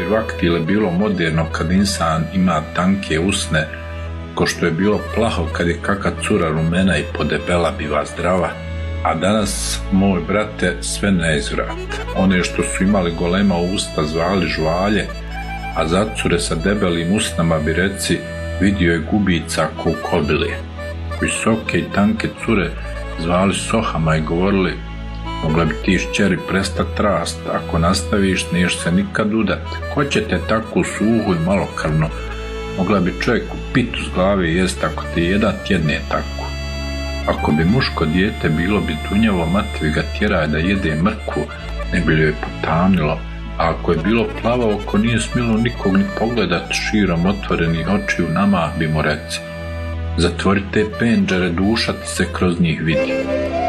vaktile bilo moderno kad insan ima tanke usne, ko što je bilo plaho kad je kaka cura rumena i podebela biva zdrava, a danas, moj brate, sve neizvrat. One što su imali golema usta zvali žvalje, a zacure sa debelim usnama bi reci vidio je gubica ko u kobili. Visoke i tanke cure zvali sohama i govorili mogla bi ti šćeri prestat rast, ako nastaviš niješ se nikad udat. Ko će te tako suhu i malokrvno? Mogla bi čovjeku pitu s glave jest ako te jedan tjedne tako. Ako bi muško dijete bilo bi dunjavo, mati bi ga tjeraj da jede mrkvu, ne bi joj potamnilo, a ako je bilo plavo oko nije smjelo nikog ni pogledat širom otvorenih očiju nama bi mu reci. Zatvorite penđere, duša ti se kroz njih vidi.